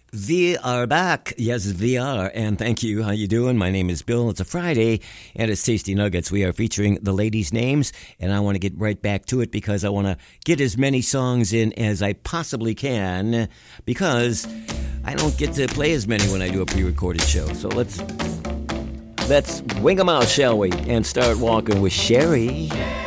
We are back. Yes, we are. And thank you. How you doing? My name is Bill. It's a Friday, and it's Tasty Nuggets. We are featuring the ladies' names, and I want to get right back to it because I want to get as many songs in as I possibly can because I don't get to play as many when I do a pre-recorded show. So let's wing them out, shall we? And start walking with Sherry.